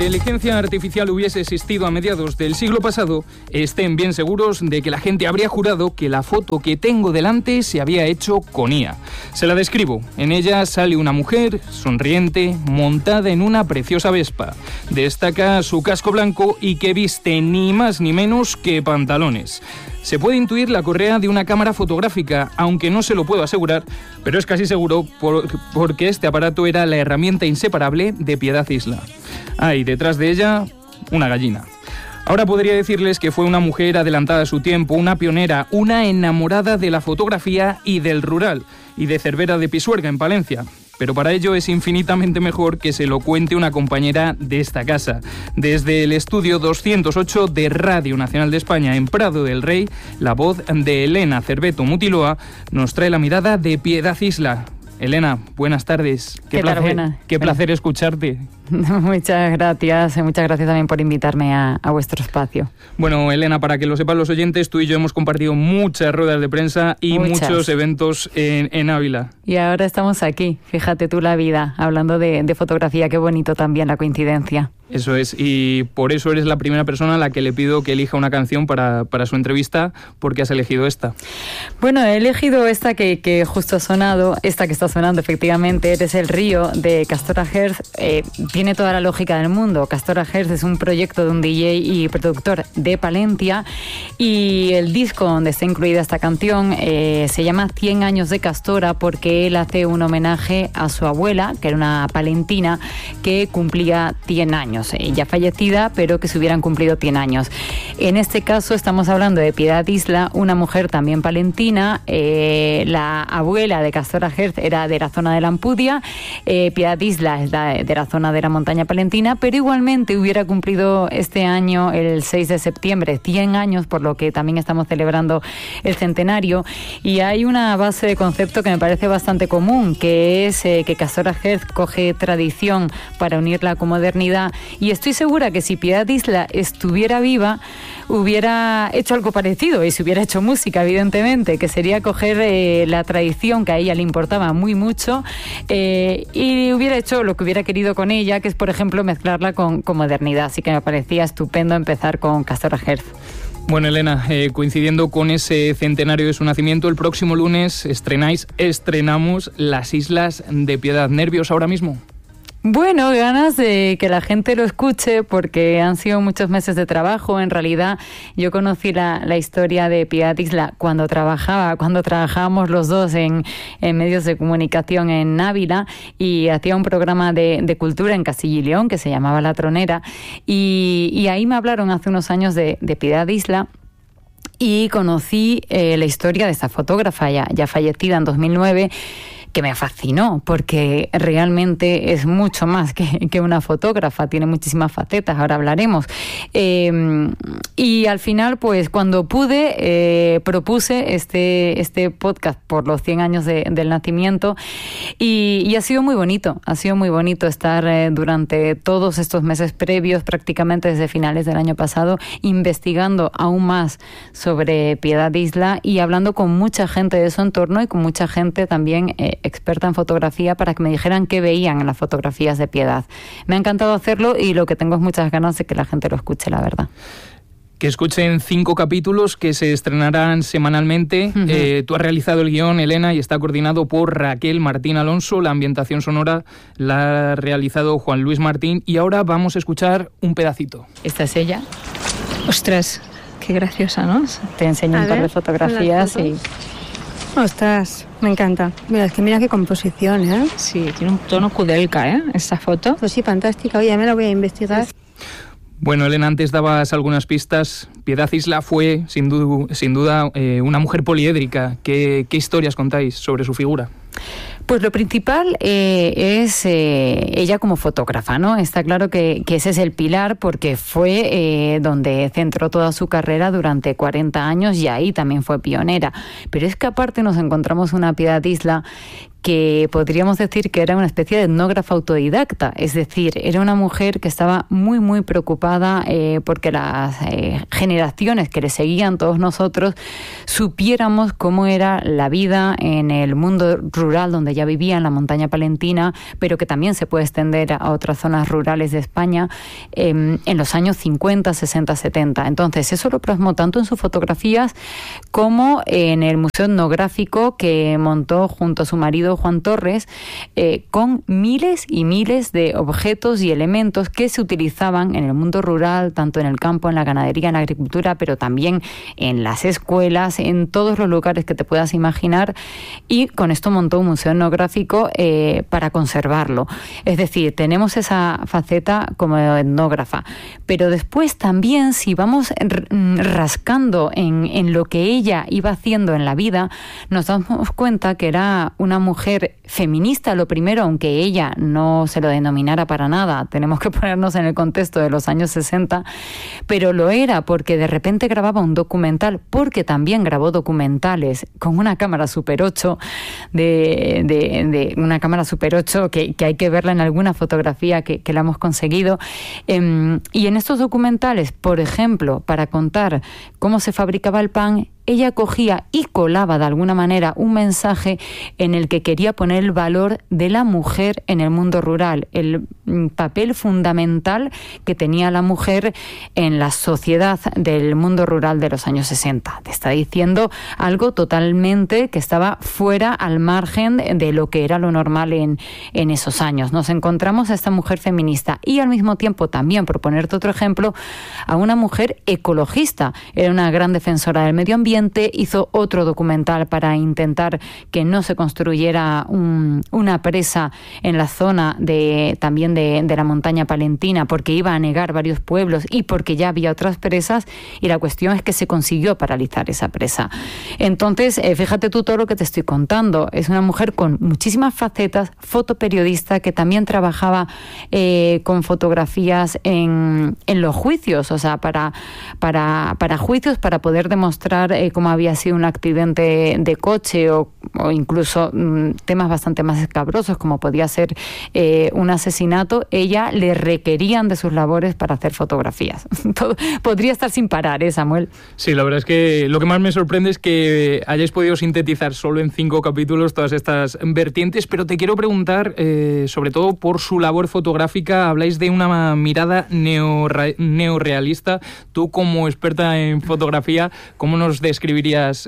Si la inteligencia artificial hubiese existido a mediados del siglo pasado, estén bien seguros de que la gente habría jurado que la foto que tengo delante se había hecho con IA. Se la describo. En ella sale una mujer sonriente, montada en una preciosa Vespa. Destaca su casco blanco y que viste ni más ni menos que pantalones. Se puede intuir la correa de una cámara fotográfica, aunque no se lo puedo asegurar, pero es casi seguro porque este aparato era la herramienta inseparable de Piedad Isla. Y detrás de ella, una gallina. Ahora podría decirles que fue una mujer adelantada a su tiempo, una pionera, una enamorada de la fotografía y del rural, y de Cervera de Pisuerga, en Palencia. Pero para ello es infinitamente mejor que se lo cuente una compañera de esta casa. Desde el estudio 208 de Radio Nacional de España en Prado del Rey, la voz de Elena Cerveto Mutiloa nos trae la mirada de Piedad Isla. Elena, buenas tardes. Qué placer escucharte. Muchas gracias también por invitarme a vuestro espacio. Bueno, Elena, para que lo sepan los oyentes, tú y yo hemos compartido muchas ruedas de prensa y muchos eventos en Ávila. Y ahora estamos aquí, fíjate tú la vida, hablando de fotografía, qué bonito también la coincidencia. Eso es, y por eso eres la primera persona a la que le pido que elija una canción para su entrevista. ¿Por qué has elegido esta? Bueno, he elegido esta que justo ha sonado, esta que está sonando efectivamente, Eres el río, de Castora Herz. Tiene toda la lógica del mundo. Castora Herz es un proyecto de un DJ y productor de Palencia, y el disco donde está incluida esta canción se llama 100 años de Castora, porque él hace un homenaje a su abuela, que era una palentina que cumplía 100 años. Ya fallecida, pero que se hubieran cumplido 100 años. En este caso estamos hablando de Piedad Isla, una mujer también palentina. La abuela de Castora Herz era de la zona de la Ampudia, Piedad Isla es de la zona de la montaña palentina, pero igualmente hubiera cumplido este año, el 6 de septiembre, 100 años, por lo que también estamos celebrando el centenario. Y hay una base de concepto que me parece bastante común, que es que Castora Herz coge tradición para unirla con modernidad. Y estoy segura que si Piedad Isla estuviera viva, hubiera hecho algo parecido, y se hubiera hecho música, evidentemente, que sería coger la tradición que a ella le importaba muy mucho, y hubiera hecho lo que hubiera querido con ella, que es, por ejemplo, mezclarla con modernidad. Así que me parecía estupendo empezar con Castora Herz. Bueno, Elena, coincidiendo con ese centenario de su nacimiento, el próximo lunes estrenamos Las Islas de Piedad. ¿Nervios ahora mismo? Bueno, ganas de que la gente lo escuche, porque han sido muchos meses de trabajo. En realidad, yo conocí la historia de Piedad Isla cuando trabajábamos los dos en medios de comunicación en Ávila, y hacía un programa de cultura en Castilla y León que se llamaba La Tronera, y ahí me hablaron hace unos años de Piedad Isla. Y conocí la historia de esta fotógrafa ya fallecida en 2009, que me fascinó, porque realmente es mucho más que una fotógrafa, tiene muchísimas facetas, ahora hablaremos. Y al final, pues cuando pude, propuse este podcast por los 100 años del nacimiento, y ha sido muy bonito estar durante todos estos meses previos, prácticamente desde finales del año pasado, investigando aún más sobre Piedad Isla y hablando con mucha gente de su entorno y con mucha gente también experta en fotografía, para que me dijeran qué veían en las fotografías de Piedad. Me ha encantado hacerlo, y lo que tengo es muchas ganas de que la gente lo escuche, la verdad. Que escuchen 5 capítulos que se estrenarán semanalmente. Uh-huh. Tú has realizado el guión, Elena, y está coordinado por Raquel Martín Alonso. La ambientación sonora la ha realizado Juan Luis Martín, y ahora vamos a escuchar un pedacito. ¿Esta es ella? Ostras, qué graciosa, ¿no? Te enseño un par de fotografías y... Ostras, me encanta. Mira qué composición, ¿eh? Sí, tiene un tono kudelka, ¿eh? Esta foto. Pues sí, fantástica. Oye, me la voy a investigar. Bueno, Elena, antes dabas algunas pistas. Piedad Isla fue, sin duda, una mujer poliédrica. ¿Qué historias contáis sobre su figura? Pues lo principal es ella como fotógrafa, ¿no? Está claro que ese es el pilar, porque fue donde centró toda su carrera durante 40 años, y ahí también fue pionera. Pero es que aparte nos encontramos una Piedad Isla que podríamos decir que era una especie de etnógrafa autodidacta, es decir, era una mujer que estaba muy, muy preocupada porque las generaciones que le seguían, todos nosotros, supiéramos cómo era la vida en el mundo rural donde ella vivía, en la montaña palentina, pero que también se puede extender a otras zonas rurales de España, en los años 50, 60, 70. Entonces, eso lo plasmó tanto en sus fotografías como en el Museo Etnográfico que montó junto a su marido Juan Torres, con miles y miles de objetos y elementos que se utilizaban en el mundo rural, tanto en el campo, en la ganadería, en la agricultura, pero también en las escuelas, en todos los lugares que te puedas imaginar, y con esto montó un museo etnográfico para conservarlo. Es decir, tenemos esa faceta como etnógrafa, pero después también, si vamos rascando en lo que ella iba haciendo en la vida, nos damos cuenta que era una mujer feminista, lo primero, aunque ella no se lo denominara para nada, tenemos que ponernos en el contexto de los años 60, pero lo era porque de repente grababa un documental, porque también grabó documentales con una cámara Super 8, de una cámara Super 8 que hay que verla en alguna fotografía que la hemos conseguido, y en estos documentales, por ejemplo, para contar cómo se fabricaba el pan, ella cogía y colaba de alguna manera un mensaje en el que quería poner el valor de la mujer en el mundo rural, el papel fundamental que tenía la mujer en la sociedad del mundo rural de los años 60. Te está diciendo algo totalmente que estaba fuera, al margen de lo que era lo normal en esos años. Nos encontramos a esta mujer feminista y al mismo tiempo también, por ponerte otro ejemplo, a una mujer ecologista. Era una gran defensora del medio ambiente, hizo otro documental para intentar que no se construyera una presa en la zona también de la montaña palentina, porque iba a anegar varios pueblos y porque ya había otras presas, y la cuestión es que se consiguió paralizar esa presa. Entonces, fíjate tú todo lo que te estoy contando. Es una mujer con muchísimas facetas, fotoperiodista, que también trabajaba con fotografías en los juicios, o sea, para juicios, para poder demostrar cómo había sido un accidente de coche o incluso temas bastante más escabrosos, como podía ser un asesinato. Ella le requerían de sus labores para hacer fotografías. Podría estar sin parar, Samuel. Sí, la verdad es que lo que más me sorprende es que hayáis podido sintetizar solo en 5 capítulos todas estas vertientes, pero te quiero preguntar, sobre todo por su labor fotográfica, habláis de una mirada neorrealista. Tú, como experta en fotografía, ¿cómo nos describirías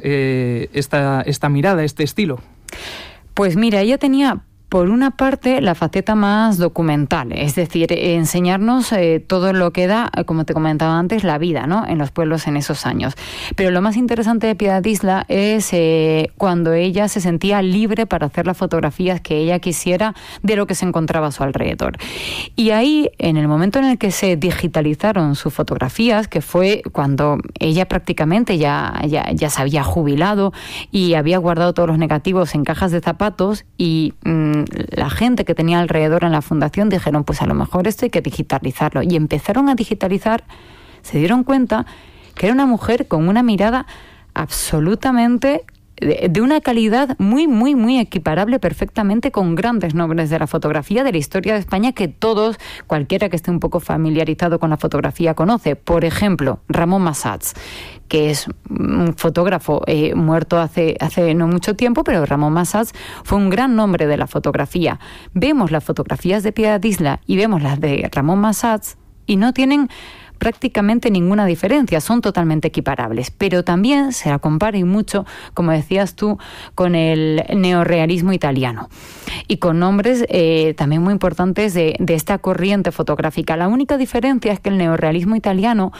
esta mirada, este estilo? Pues mira, ella tenía, por una parte, la faceta más documental, es decir, enseñarnos todo lo que da, como te comentaba antes, la vida, ¿no?, en los pueblos en esos años. Pero lo más interesante de Piedad Isla es cuando ella se sentía libre para hacer las fotografías que ella quisiera de lo que se encontraba a su alrededor. Y ahí, en el momento en el que se digitalizaron sus fotografías, que fue cuando ella prácticamente ya se había jubilado y había guardado todos los negativos en cajas de zapatos, y la gente que tenía alrededor en la fundación dijeron, pues a lo mejor esto hay que digitalizarlo, y empezaron a digitalizar. Se dieron cuenta que era una mujer con una mirada absolutamente de una calidad muy, muy, muy equiparable perfectamente con grandes nombres de la fotografía de la historia de España que todos, cualquiera que esté un poco familiarizado con la fotografía, conoce. Por ejemplo, Ramon Massats, que es un fotógrafo muerto hace no mucho tiempo, pero Ramon Massats fue un gran nombre de la fotografía. Vemos las fotografías de Piedad Isla y vemos las de Ramon Massats y no tienen prácticamente ninguna diferencia, son totalmente equiparables, pero también se la compara y mucho, como decías tú, con el neorrealismo italiano y con nombres también muy importantes de esta corriente fotográfica. La única diferencia es que el neorrealismo italiano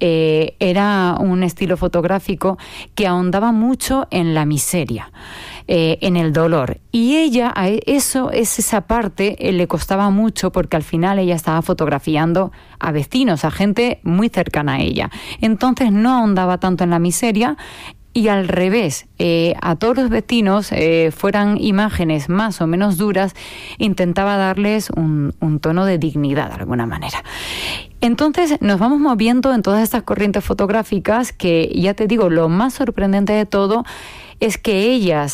era un estilo fotográfico que ahondaba mucho en la miseria, en el dolor, y ella a esa parte le costaba mucho, porque al final ella estaba fotografiando a vecinos, a gente muy cercana a ella. Entonces no ahondaba tanto en la miseria, y al revés, a todos los vecinos, fueran imágenes más o menos duras, intentaba darles un tono de dignidad de alguna manera. Entonces nos vamos moviendo en todas estas corrientes fotográficas que, ya te digo, lo más sorprendente de todo es que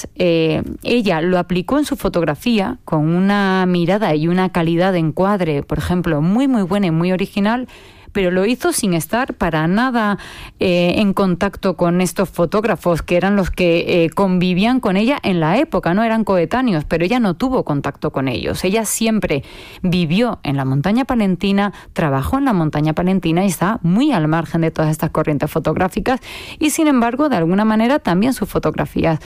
ella lo aplicó en su fotografía con una mirada y una calidad de encuadre, por ejemplo, muy muy buena y muy original, pero lo hizo sin estar para nada en contacto con estos fotógrafos que eran los que convivían con ella en la época, no eran coetáneos, pero ella no tuvo contacto con ellos. Ella siempre vivió en la montaña palentina, trabajó en la montaña palentina y está muy al margen de todas estas corrientes fotográficas, y sin embargo, de alguna manera también sus fotografías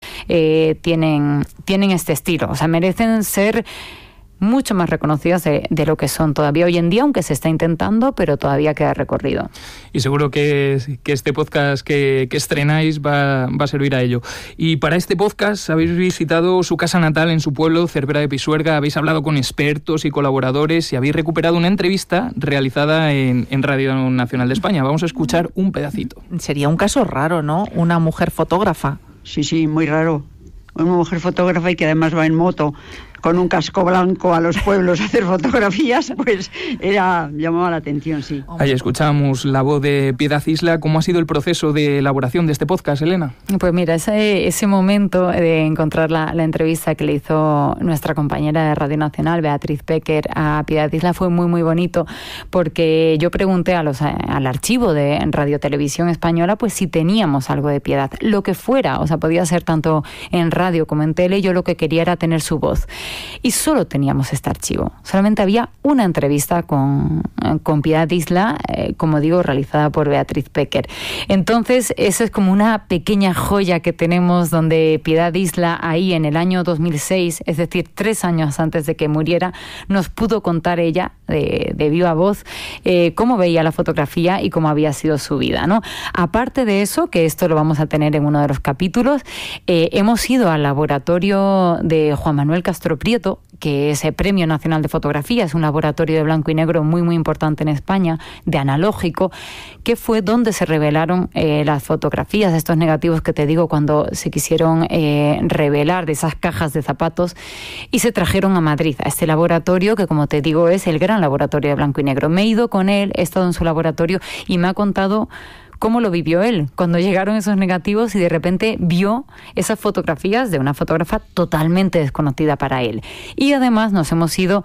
tienen este estilo, o sea, merecen ser mucho más reconocidas de lo que son todavía hoy en día, aunque se está intentando, pero todavía queda recorrido. Y seguro que este podcast que estrenáis va a servir a ello. Y para este podcast habéis visitado su casa natal en su pueblo, Cervera de Pisuerga, habéis hablado con expertos y colaboradores y habéis recuperado una entrevista realizada en Radio Nacional de España. Vamos a escuchar un pedacito. Sería un caso raro, ¿no? Una mujer fotógrafa. Sí, muy raro. Una mujer fotógrafa y que además va en moto con un casco blanco a los pueblos a hacer fotografías, pues llamaba la atención, sí. Ahí escuchamos la voz de Piedad Isla. ¿Cómo ha sido el proceso de elaboración de este podcast, Elena? Pues mira, ese momento de encontrar la entrevista que le hizo nuestra compañera de Radio Nacional, Beatriz Pecker, a Piedad Isla fue muy muy bonito, porque yo pregunté al archivo de Radio Televisión Española pues si teníamos algo de Piedad, lo que fuera, o sea, podía ser tanto en radio como en tele, yo lo que quería era tener su voz. Y solo teníamos este archivo. Solamente había una entrevista con Piedad Isla, como digo, realizada por Beatriz Pecker. Entonces, eso es como una pequeña joya que tenemos, donde Piedad Isla, ahí en el año 2006, es decir, 3 años antes de que muriera, nos pudo contar ella, de viva voz, cómo veía la fotografía y cómo había sido su vida, ¿no? Aparte de eso, que esto lo vamos a tener en uno de los capítulos, hemos ido al laboratorio de Juan Manuel Castro Prieto, que es el Premio Nacional de Fotografía, es un laboratorio de blanco y negro muy muy importante en España, de analógico, que fue donde se revelaron las fotografías, estos negativos que te digo, cuando se quisieron revelar de esas cajas de zapatos, y se trajeron a Madrid, a este laboratorio que, como te digo, es el gran laboratorio de blanco y negro. Me he ido con él, he estado en su laboratorio y me ha contado cómo lo vivió él, cuando llegaron esos negativos y de repente vio esas fotografías de una fotógrafa totalmente desconocida para él. Y además nos hemos ido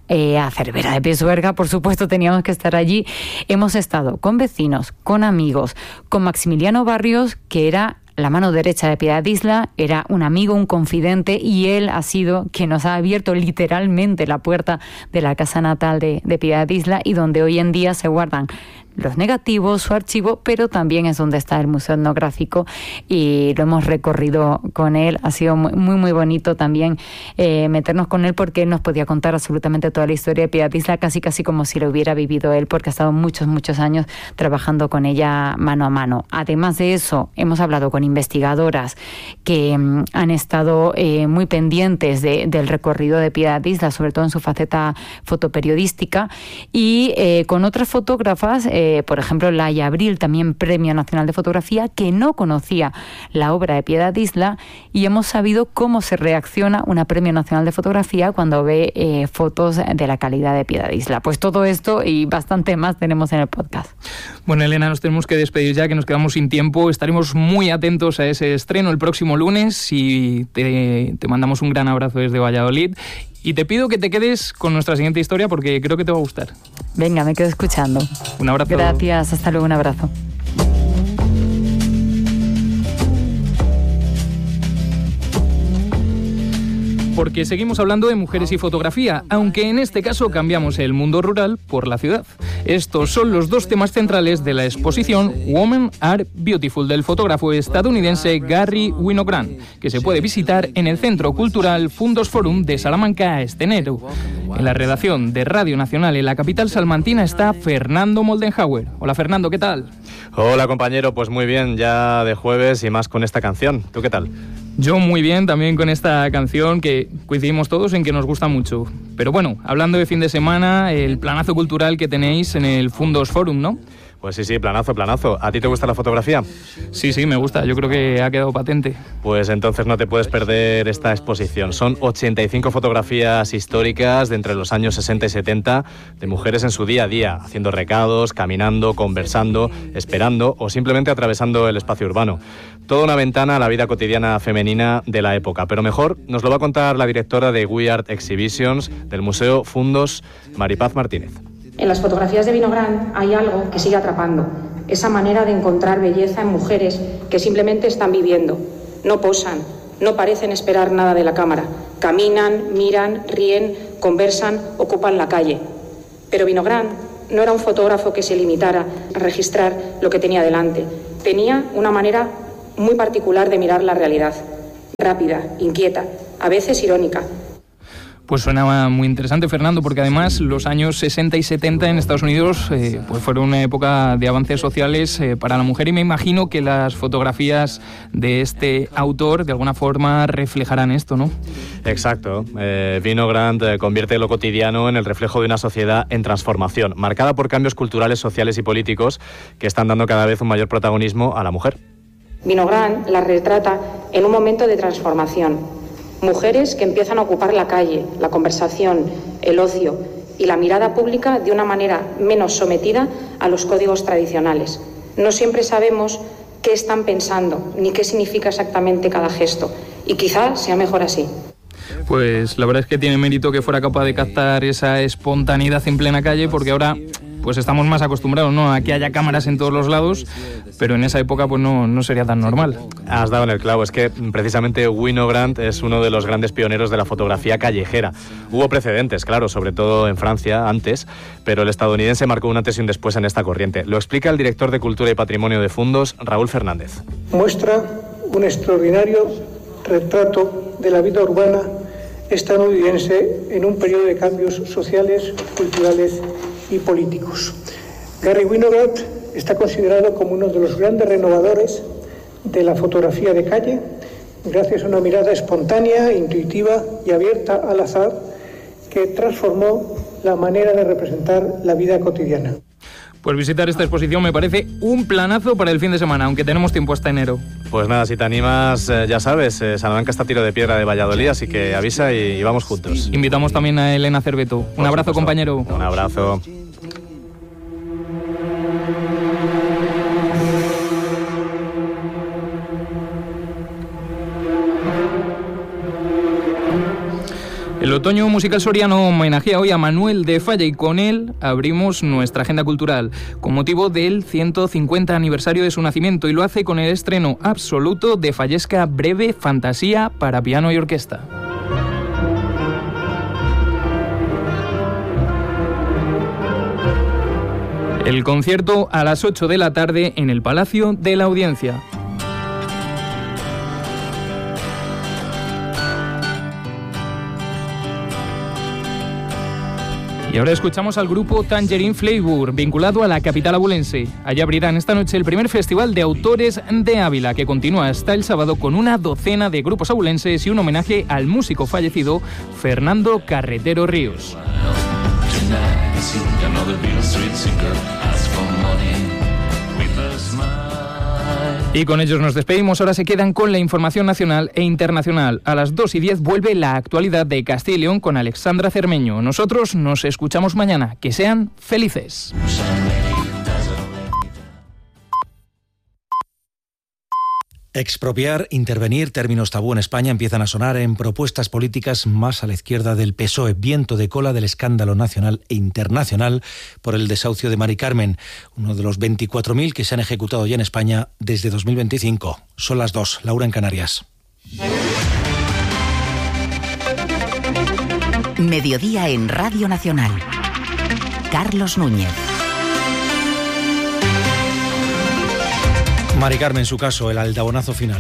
a Cervera de Pisuerga, por supuesto teníamos que estar allí. Hemos estado con vecinos, con amigos, con Maximiliano Barrios, que era la mano derecha de Piedad Isla, era un amigo, un confidente, y él ha sido quien nos ha abierto literalmente la puerta de la casa natal de Piedad Isla, y donde hoy en día se guardan los negativos, su archivo, pero también es donde está el Museo Etnográfico, y lo hemos recorrido con él. Ha sido muy muy, muy bonito también meternos con él, porque él nos podía contar absolutamente toda la historia de Piedad Isla, casi como si lo hubiera vivido él, porque ha estado muchos años trabajando con ella mano a mano. Además de eso, hemos hablado con investigadoras que han estado muy pendientes del recorrido de Piedad Isla, sobre todo en su faceta fotoperiodística, y con otras fotógrafas, por ejemplo, Laia Abril, también Premio Nacional de Fotografía, que no conocía la obra de Piedad Isla, y hemos sabido cómo se reacciona una Premio Nacional de Fotografía cuando ve fotos de la calidad de Piedad Isla. Pues todo esto y bastante más tenemos en el podcast. Bueno, Elena, nos tenemos que despedir ya, que nos quedamos sin tiempo. Estaremos muy atentos a ese estreno el próximo lunes y te mandamos un gran abrazo desde Valladolid. Y te pido que te quedes con nuestra siguiente historia, porque creo que te va a gustar. Venga, me quedo escuchando. Un abrazo. Gracias, hasta luego, un abrazo. Porque seguimos hablando de mujeres y fotografía, aunque en este caso cambiamos el mundo rural por la ciudad. Estos son los 2 temas centrales de la exposición Women Are Beautiful del fotógrafo estadounidense Gary Winogrand, que se puede visitar en el Centro Cultural Fundos Forum de Salamanca este enero. En la redacción de Radio Nacional en la capital salmantina está Fernando Moldenhauer. Hola Fernando, ¿qué tal? Hola compañero, pues muy bien, ya de jueves y más con esta canción. ¿Tú qué tal? Yo muy bien, también con esta canción, que coincidimos todos en que nos gusta mucho. Pero bueno, hablando de fin de semana, el planazo cultural que tenéis en el Fundos Forum, ¿no? Pues sí, planazo. ¿A ti te gusta la fotografía? Sí, me gusta. Yo creo que ha quedado patente. Pues entonces no te puedes perder esta exposición. Son 85 fotografías históricas de entre los años 60 y 70 de mujeres en su día a día, haciendo recados, caminando, conversando, esperando o simplemente atravesando el espacio urbano. Toda una ventana a la vida cotidiana femenina de la época. Pero mejor nos lo va a contar la directora de We Art Exhibitions del Museo Fundos, Maripaz Martínez. En las fotografías de Vinogrand hay algo que sigue atrapando, esa manera de encontrar belleza en mujeres que simplemente están viviendo, no posan, no parecen esperar nada de la cámara, caminan, miran, ríen, conversan, ocupan la calle. Pero Vinogrand no era un fotógrafo que se limitara a registrar lo que tenía delante, tenía una manera muy particular de mirar la realidad, rápida, inquieta, a veces irónica. Pues suena muy interesante, Fernando, porque además los años 60 y 70 en Estados Unidos pues fueron una época de avances sociales para la mujer, y me imagino que las fotografías de este autor de alguna forma reflejarán esto, ¿no? Exacto. Vinogrand convierte lo cotidiano en el reflejo de una sociedad en transformación, marcada por cambios culturales, sociales y políticos que están dando cada vez un mayor protagonismo a la mujer. Vinogrand la retrata en un momento de transformación. Mujeres que empiezan a ocupar la calle, la conversación, el ocio y la mirada pública de una manera menos sometida a los códigos tradicionales. No siempre sabemos qué están pensando ni qué significa exactamente cada gesto, y quizá sea mejor así. Pues la verdad es que tiene mérito que fuera capaz de captar esa espontaneidad en plena calle, porque ahora pues estamos más acostumbrados, ¿no?, a que haya cámaras en todos los lados, pero en esa época pues no sería tan normal. Has dado en el clavo, es que precisamente Vinogrand es uno de los grandes pioneros de la fotografía callejera. Hubo precedentes, claro, sobre todo en Francia antes, pero el estadounidense marcó un antes y un después en esta corriente. Lo explica el director de Cultura y Patrimonio de Fundos, Raúl Fernández. Muestra un extraordinario retrato de la vida urbana estadounidense en un periodo de cambios sociales, culturales y políticos. Garry Winograd está considerado como uno de los grandes renovadores de la fotografía de calle, gracias a una mirada espontánea, intuitiva y abierta al azar que transformó la manera de representar la vida cotidiana. Pues visitar esta exposición me parece un planazo para el fin de semana, aunque tenemos tiempo hasta enero. Pues nada, si te animas, ya sabes, Salamanca está a tiro de piedra de Valladolid, así que avisa y vamos juntos. Invitamos también a Elena Cerveto. Un abrazo, compañero. Un abrazo. El Otoño Musical Soriano homenajea hoy a Manuel de Falla, y con él abrimos nuestra agenda cultural con motivo del 150 aniversario de su nacimiento, y lo hace con el estreno absoluto de Fallesca Breve Fantasía para piano y orquesta. El concierto a las 8 de la tarde en el Palacio de la Audiencia. Y ahora escuchamos al grupo Tangerine Flavor, vinculado a la capital abulense. Allí abrirán esta noche el primer festival de autores de Ávila, que continúa hasta el sábado con una docena de grupos abulenses y un homenaje al músico fallecido Fernando Carretero Ríos. Y con ellos nos despedimos. Ahora se quedan con la información nacional e internacional. A las 2:10 vuelve la actualidad de Castilla y León con Alexandra Cermeño. Nosotros nos escuchamos mañana. Que sean felices. Expropiar, intervenir, términos tabú en España empiezan a sonar en propuestas políticas más a la izquierda del PSOE. Viento de cola del escándalo nacional e internacional por el desahucio de Mari Carmen, uno de los 24.000 que se han ejecutado ya en España desde 2025. Son las 2, Laura en Canarias. Mediodía en Radio Nacional. Carlos Núñez. Mari Carmen, su caso, el aldabonazo final.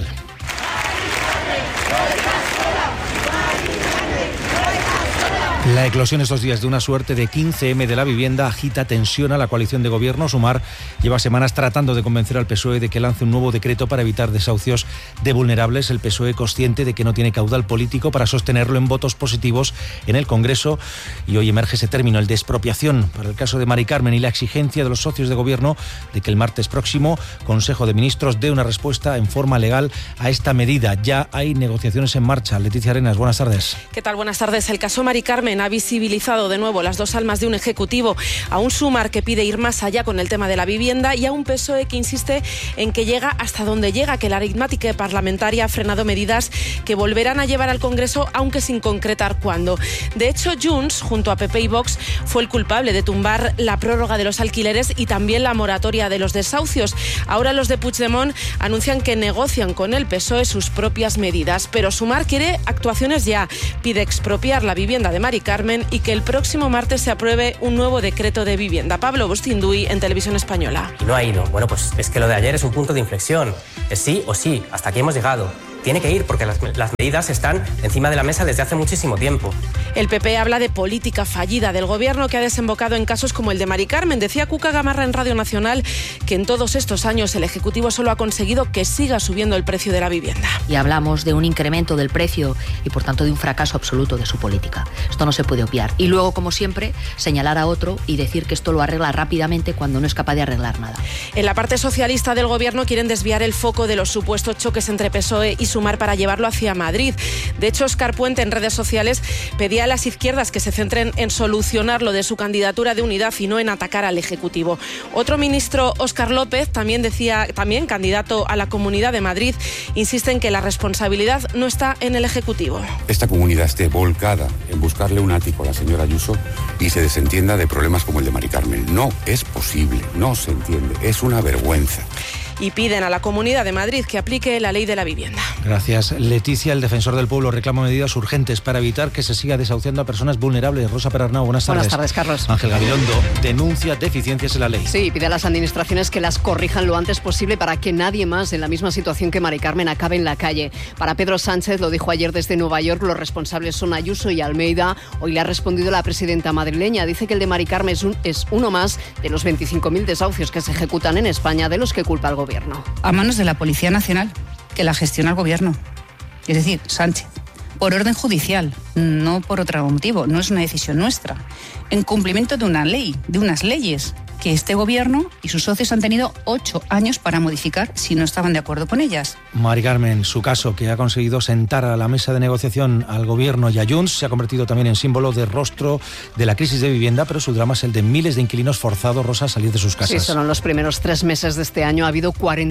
La eclosión estos días de una suerte de 15M de la vivienda agita, tensiona a la coalición de gobierno. Sumar lleva semanas tratando de convencer al PSOE de que lance un nuevo decreto para evitar desahucios de vulnerables. El PSOE, consciente de que no tiene caudal político para sostenerlo en votos positivos en el Congreso. Y hoy emerge ese término, el de expropiación, para el caso de Mari Carmen, y la exigencia de los socios de gobierno de que el martes próximo Consejo de Ministros dé una respuesta en forma legal a esta medida. Ya hay negociaciones en marcha. Leticia Arenas, buenas tardes. ¿Qué tal? Buenas tardes. El caso Mari Carmen ha visibilizado de nuevo las dos almas de un ejecutivo, a un Sumar que pide ir más allá con el tema de la vivienda y a un PSOE que insiste en que llega hasta donde llega, que la aritmética parlamentaria ha frenado medidas que volverán a llevar al Congreso, aunque sin concretar cuándo. De hecho, Junts, junto a PP y Vox, fue el culpable de tumbar la prórroga de los alquileres y también la moratoria de los desahucios. Ahora los de Puigdemont anuncian que negocian con el PSOE sus propias medidas, pero Sumar quiere actuaciones ya. Pide expropiar la vivienda de Mari Carmen y que el próximo martes se apruebe un nuevo decreto de vivienda. Pablo Bustinduy, en Televisión Española. Y no ha ido. Bueno, pues es que lo de ayer es un punto de inflexión. Es sí o sí. Hasta aquí hemos llegado. Tiene que ir porque las medidas están encima de la mesa desde hace muchísimo tiempo. El PP habla de política fallida del gobierno que ha desembocado en casos como el de Mari Carmen. Decía Cuca Gamarra en Radio Nacional que en todos estos años el Ejecutivo solo ha conseguido que siga subiendo el precio de la vivienda. Y hablamos de un incremento del precio y por tanto de un fracaso absoluto de su política. Esto no se puede obviar. Y luego, como siempre, señalar a otro y decir que esto lo arregla rápidamente cuando no es capaz de arreglar nada. En la parte socialista del gobierno quieren desviar el foco de los supuestos choques entre PSOE y Sumar para llevarlo hacia Madrid. De hecho, Óscar Puente en redes sociales pedía a las izquierdas que se centren en solucionar lo de su candidatura de unidad y no en atacar al Ejecutivo. Otro ministro, Óscar López, también candidato a la Comunidad de Madrid, insiste en que la responsabilidad no está en el Ejecutivo. Esta comunidad esté volcada en buscarle un ático a la señora Ayuso y se desentienda de problemas como el de Mari Carmen. No es posible, no se entiende, es una vergüenza. Y piden a la Comunidad de Madrid que aplique la ley de la vivienda. Gracias, Leticia. El defensor del pueblo reclama medidas urgentes para evitar que se siga desahuciando a personas vulnerables. Rosa Perarnau, buenas tardes. Buenas tardes, Carlos. Ángel Gabilondo denuncia deficiencias en la ley. Sí, pide a las administraciones que las corrijan lo antes posible para que nadie más en la misma situación que Mari Carmen acabe en la calle. Para Pedro Sánchez, lo dijo ayer desde Nueva York, los responsables son Ayuso y Almeida. Hoy le ha respondido la presidenta madrileña. Dice que el de Mari Carmen es uno más de los 25.000 desahucios que se ejecutan en España, de los que culpa el gobierno. A manos de la Policía Nacional, que la gestiona el gobierno, es decir, Sánchez, por orden judicial, no por otro motivo, no es una decisión nuestra, en cumplimiento de una ley, de unas leyes que este gobierno y sus socios han tenido 8 años para modificar si no estaban de acuerdo con ellas. Mari Carmen, su caso, que ha conseguido sentar a la mesa de negociación al gobierno y a Junts, se ha convertido también en símbolo de rostro de la crisis de vivienda, pero su drama es el de miles de inquilinos forzados, Rosa, a salir de sus casas. Sí, solo en los primeros 3 meses de este año ha habido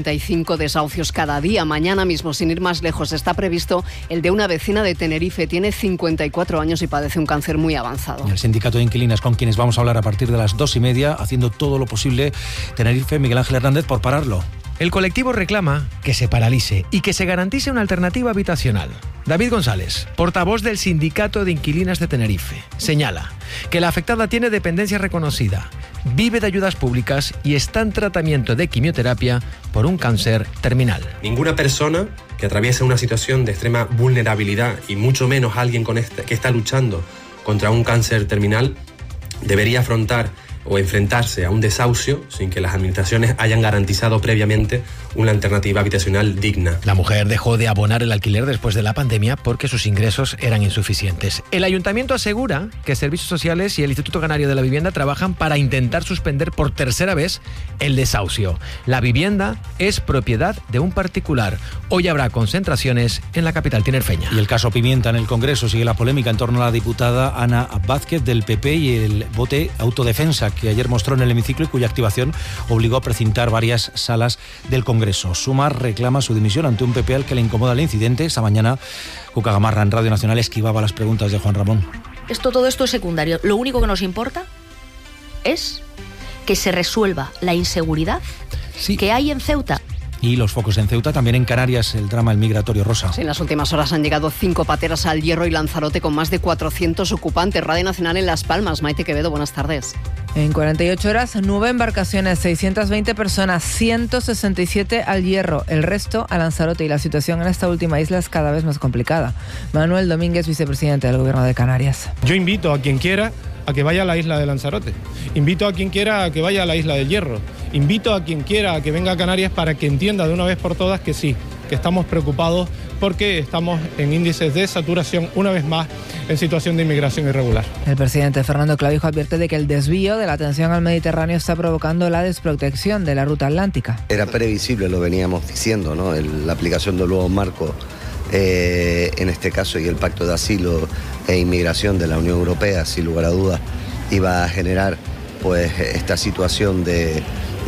45 desahucios cada día. Mañana mismo, sin ir más lejos, está previsto el de una vecina de Tenerife. Tiene 54 años y padece un cáncer muy avanzado. El sindicato de inquilinas, con quienes vamos a hablar a partir de las 2:30, haciendo todo lo posible, Tenerife, Miguel Ángel Hernández, por pararlo. El colectivo reclama que se paralice y que se garantice una alternativa habitacional. David González, portavoz del Sindicato de Inquilinas de Tenerife, señala que la afectada tiene dependencia reconocida, vive de ayudas públicas y está en tratamiento de quimioterapia por un cáncer terminal. Ninguna persona que atraviesa una situación de extrema vulnerabilidad y mucho menos alguien que está luchando contra un cáncer terminal debería afrontar o enfrentarse a un desahucio sin que las administraciones hayan garantizado previamente una alternativa habitacional digna. La mujer dejó de abonar el alquiler después de la pandemia porque sus ingresos eran insuficientes. El ayuntamiento asegura que Servicios Sociales y el Instituto Canario de la Vivienda trabajan para intentar suspender por tercera vez el desahucio. La vivienda es propiedad de un particular. Hoy habrá concentraciones en la capital tinerfeña. Y el caso Pimienta en el Congreso, sigue la polémica en torno a la diputada Ana Vázquez del PP y el bote autodefensa que ayer mostró en el hemiciclo y cuya activación obligó a precintar varias salas del Congreso. Sumar reclama su dimisión ante un PP al que le incomoda el incidente. Esta mañana, Cuca Gamarra en Radio Nacional esquivaba las preguntas de Juan Ramón. Todo esto es secundario. Lo único que nos importa es que se resuelva la inseguridad que hay en Ceuta. Y los focos en Ceuta, también en Canarias, el drama el migratorio, Rosa. Sí, en las últimas horas han llegado 5 pateras al Hierro y Lanzarote con más de 400 ocupantes. Radio Nacional en Las Palmas. Maite Quevedo, buenas tardes. En 48 horas, 9 embarcaciones, 620 personas, 167 al Hierro, el resto a Lanzarote, y la situación en esta última isla es cada vez más complicada. Manuel Domínguez, vicepresidente del Gobierno de Canarias. Yo invito a quien quiera a que vaya a la isla de Lanzarote. Invito a quien quiera a que vaya a la isla del Hierro. Invito a quien quiera a que venga a Canarias para que entienda de una vez por todas que sí, que estamos preocupados porque estamos en índices de saturación, una vez más, en situación de inmigración irregular. El presidente Fernando Clavijo advierte de que el desvío de la atención al Mediterráneo está provocando la desprotección de la ruta atlántica. Era previsible, lo veníamos diciendo, ¿no? La aplicación del nuevo marco, en este caso, y el pacto de asilo e inmigración de la Unión Europea, sin lugar a dudas, iba a generar pues esta situación de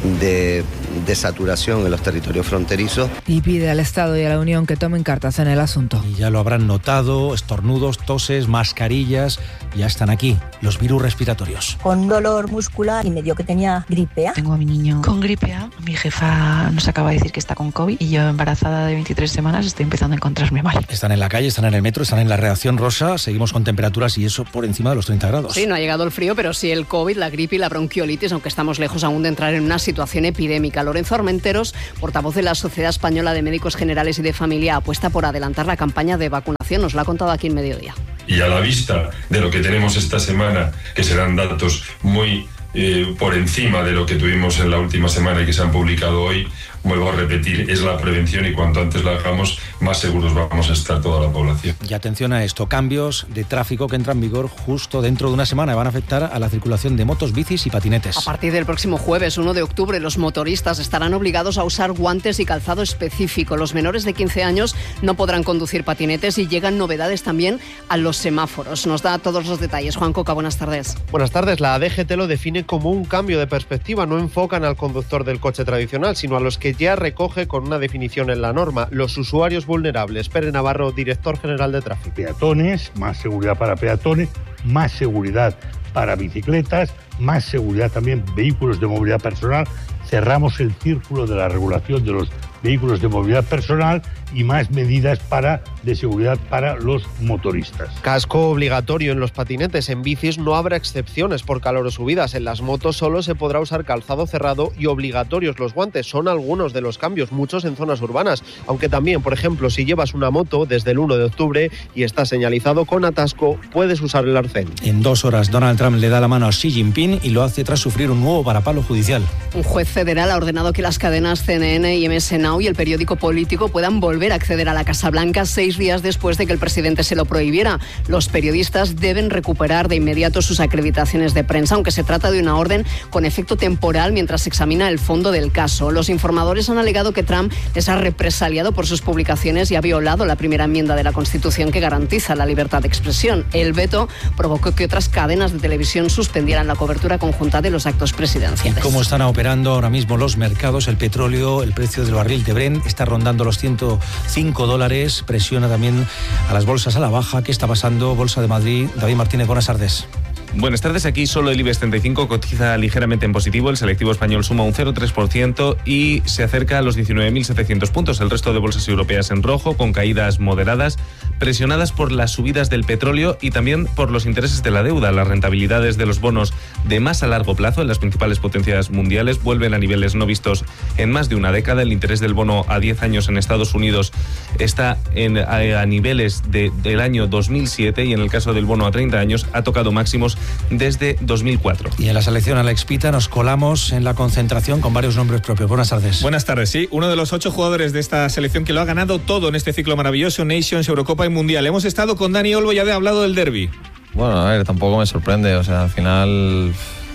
saturación en los territorios fronterizos. Y pide al Estado y a la Unión que tomen cartas en el asunto. Y ya lo habrán notado, estornudos, toses, mascarillas, ya están aquí, los virus respiratorios. Con dolor muscular y me dio que tenía gripe A. Tengo a mi niño con gripe A, mi jefa nos acaba de decir que está con COVID y yo, embarazada de 23 semanas, estoy empezando a encontrarme mal. Están en la calle, están en el metro, están en la redacción, Rosa, seguimos con temperaturas y eso por encima de los 30 grados. Sí, no ha llegado el frío, pero sí el COVID, la gripe y la bronquiolitis, aunque estamos lejos aún de entrar en una situación epidémica. Lorenzo Armenteros, portavoz de la Sociedad Española de Médicos Generales y de Familia, apuesta por adelantar la campaña de vacunación. Nos lo ha contado aquí en Mediodía. Y a la vista de lo que tenemos esta semana, que serán datos muy por encima de lo que tuvimos en la última semana y que se han publicado hoy, vuelvo a repetir, es la prevención, y cuanto antes la hagamos, más seguros vamos a estar toda la población. Y atención a esto, cambios de tráfico que entran en vigor justo dentro de una semana y van a afectar a la circulación de motos, bicis y patinetes. A partir del próximo jueves, 1 de octubre, los motoristas estarán obligados a usar guantes y calzado específico. Los menores de 15 años no podrán conducir patinetes y llegan novedades también a los semáforos. Nos da todos los detalles. Juan Coca, buenas tardes. Buenas tardes. La DGT lo define como un cambio de perspectiva. No enfocan al conductor del coche tradicional, sino a los que ya recoge con una definición en la norma: los usuarios vulnerables. Pere Navarro, director general de tráfico. Peatones, más seguridad para peatones, más seguridad para bicicletas, más seguridad también vehículos de movilidad personal. Cerramos el círculo de la regulación de los vehículos de movilidad personal y más medidas de seguridad para los motoristas. Casco obligatorio en los patinetes. En bicis no habrá excepciones por calor o subidas. En las motos solo se podrá usar calzado cerrado y obligatorios los guantes. Son algunos de los cambios, muchos en zonas urbanas. Aunque también, por ejemplo, si llevas una moto desde el 1 de octubre y está señalizado con atasco, puedes usar el arcén. En 2 horas, Donald Trump le da la mano a Xi Jinping y lo hace tras sufrir un nuevo varapalo judicial. Un juez federal ha ordenado que las cadenas CNN y MS Now y el periódico Político puedan volver a acceder a la Casa Blanca 6 días después de que el presidente se lo prohibiera. Los periodistas deben recuperar de inmediato sus acreditaciones de prensa, aunque se trata de una orden con efecto temporal mientras se examina el fondo del caso. Los informadores han alegado que Trump les ha represaliado por sus publicaciones y ha violado la primera enmienda de la Constitución que garantiza la libertad de expresión. El veto provocó que otras cadenas de televisión suspendieran la cobertura conjunta de los actos presidenciales. ¿Cómo están operando ahora mismo los mercados? El petróleo, el precio del barril de Brent está rondando los $105, presiona también a las bolsas a la baja. ¿Qué está pasando? Bolsa de Madrid, David Martínez, buenas tardes. Buenas tardes, aquí solo el IBEX 35 cotiza ligeramente en positivo, el selectivo español suma un 0,3% y se acerca a los 19.700 puntos. El resto de bolsas europeas en rojo, con caídas moderadas, presionadas por las subidas del petróleo y también por los intereses de la deuda. Las rentabilidades de los bonos de más a largo plazo en las principales potencias mundiales vuelven a niveles no vistos en más de una década. El interés del bono a 10 años en Estados Unidos está a niveles del año 2007 y en el caso del bono a 30 años ha tocado máximos desde 2004. Y en la selección Alex Pita nos colamos en la concentración con varios nombres propios. Buenas tardes. Buenas tardes, sí. Uno de los 8 jugadores de esta selección que lo ha ganado todo en este ciclo maravilloso, Nations, Eurocopa y Mundial. Hemos estado con Dani Olmo y ha hablado del derbi. Bueno, a ver, tampoco me sorprende. O sea, al final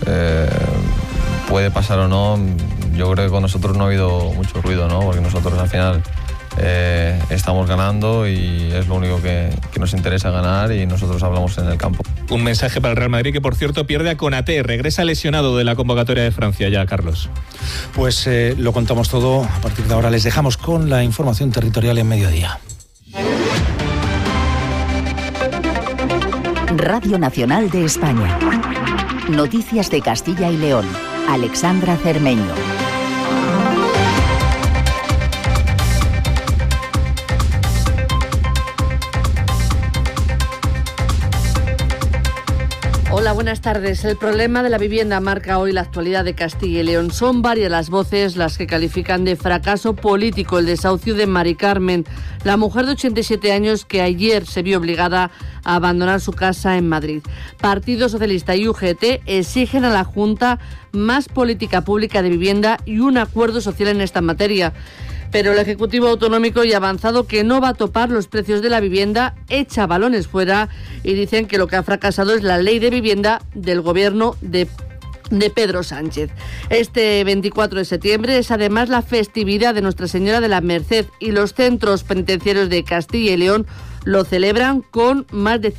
puede pasar o no. Yo creo que con nosotros no ha habido mucho ruido, ¿no? Porque nosotros al final estamos ganando y es lo único que nos interesa, ganar, y nosotros hablamos en el campo. Un mensaje para el Real Madrid, que por cierto pierde a Konaté, regresa lesionado de la convocatoria de Francia ya, Carlos. Pues lo contamos todo. A partir de ahora les dejamos con la información territorial en Mediodía. Radio Nacional de España. Noticias de Castilla y León. Alexandra Cermeño. Hola, buenas tardes. El problema de la vivienda marca hoy la actualidad de Castilla y León. Son varias las voces las que califican de fracaso político el desahucio de Mari Carmen, la mujer de 87 años que ayer se vio obligada a abandonar su casa en Madrid. Partido Socialista y UGT exigen a la Junta más política pública de vivienda y un acuerdo social en esta materia. Pero el Ejecutivo Autonómico ya ha avanzado que no va a topar los precios de la vivienda, echa balones fuera y dicen que lo que ha fracasado es la ley de vivienda del gobierno de Pedro Sánchez. Este 24 de septiembre es además la festividad de Nuestra Señora de la Merced y los centros penitenciarios de Castilla y León lo celebran con más de